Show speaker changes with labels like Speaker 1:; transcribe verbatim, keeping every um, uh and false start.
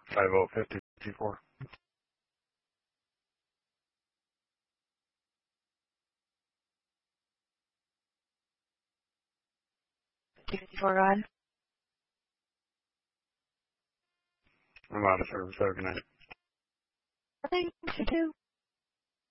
Speaker 1: Five oh fifty four.
Speaker 2: fifty-four, go ahead.
Speaker 1: I'm out of service. Have a good night.
Speaker 2: Thanks, you too.